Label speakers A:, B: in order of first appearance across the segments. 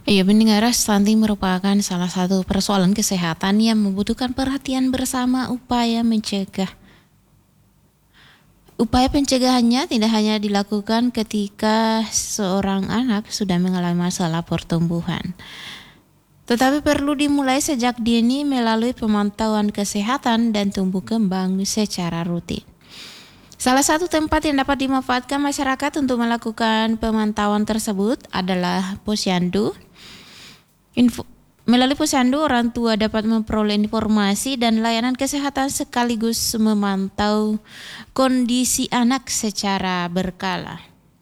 A: Iya, pendengar, stunting merupakan salah satu persoalan kesehatan yang membutuhkan perhatian bersama upaya pencegahannya tidak hanya dilakukan ketika seorang anak sudah mengalami masalah pertumbuhan, tetapi perlu dimulai sejak dini melalui pemantauan kesehatan dan tumbuh kembang secara rutin. Salah satu tempat yang dapat dimanfaatkan masyarakat untuk melakukan pemantauan tersebut adalah posyandu. Melalui posyandu, orang tua dapat memperoleh informasi dan layanan kesehatan sekaligus memantau kondisi anak secara berkala.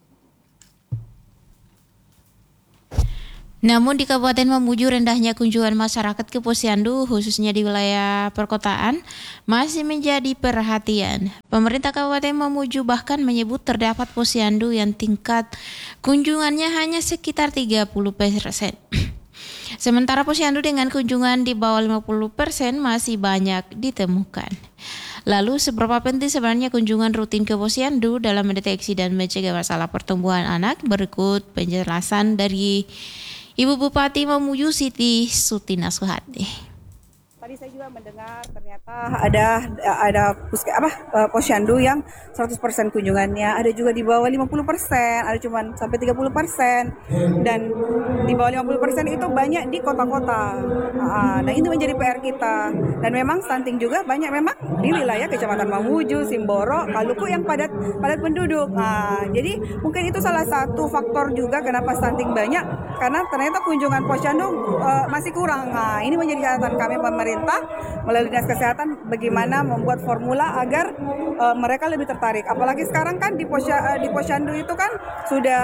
A: Namun di Kabupaten Mamuju, rendahnya kunjungan masyarakat ke posyandu khususnya di wilayah perkotaan masih menjadi perhatian. Pemerintah Kabupaten Mamuju bahkan menyebut terdapat posyandu yang tingkat kunjungannya hanya sekitar 30%. Sementara posyandu dengan kunjungan di bawah 50% masih banyak ditemukan. Lalu seberapa penting sebenarnya kunjungan rutin ke posyandu dalam mendeteksi dan mencegah masalah pertumbuhan anak? Berikut penjelasan dari Ibu Bupati Mamuju, Siti Sutina Suhadi.
B: Tadi saya juga mendengar ternyata ada posyandu yang 100% kunjungannya, ada juga di bawah 50%, ada cuma sampai 30%, dan di bawah 50% itu banyak di kota-kota. Nah, itu menjadi PR kita. Dan memang stunting juga banyak memang di wilayah Kecamatan Mamuju, Simboro, Kaluku yang padat penduduk. Jadi mungkin itu salah satu faktor juga kenapa stunting banyak, karena ternyata kunjungan posyandu masih kurang. Nah, ini menjadi catatan kami pemerintah melalui Dinas Kesehatan bagaimana membuat formula agar mereka lebih tertarik. Apalagi sekarang kan di posyandu itu kan sudah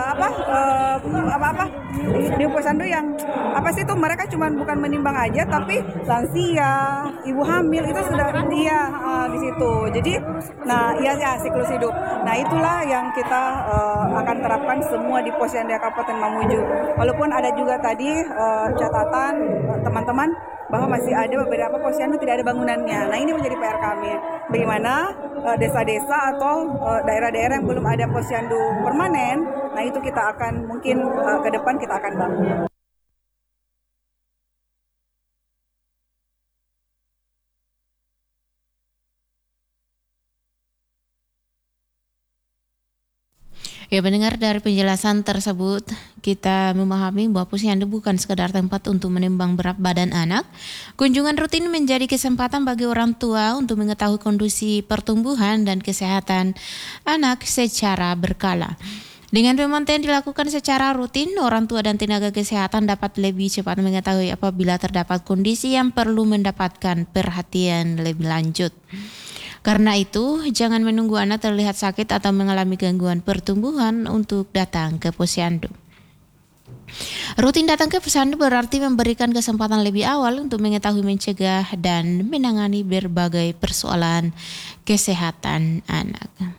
B: di posyandu yang itu mereka cuma bukan menimbang aja, tapi lansia, ibu hamil itu sudah di situ. Jadi siklus hidup. Nah, itulah yang kita akan terapkan semua di posyandu Kabupaten Mamuju. Walaupun ada juga tadi catatan teman-teman bahwa masih ada beberapa posyandu tidak ada bangunannya. Nah, ini menjadi PR kami. Bagaimana desa-desa atau daerah-daerah yang belum ada posyandu permanen, nah itu kita akan mungkin ke depan kita akan bangun.
A: Ya, mendengar dari penjelasan tersebut, kita memahami bahwa posyandu bukan sekedar tempat untuk menimbang berat badan anak. Kunjungan rutin menjadi kesempatan bagi orang tua untuk mengetahui kondisi pertumbuhan dan kesehatan anak secara berkala. Dengan pemantauan dilakukan secara rutin, orang tua dan tenaga kesehatan dapat lebih cepat mengetahui apabila terdapat kondisi yang perlu mendapatkan perhatian lebih lanjut. Karena itu, jangan menunggu anak terlihat sakit atau mengalami gangguan pertumbuhan untuk datang ke posyandu. Rutin datang ke posyandu berarti memberikan kesempatan lebih awal untuk mengetahui, mencegah, dan menangani berbagai persoalan kesehatan anak.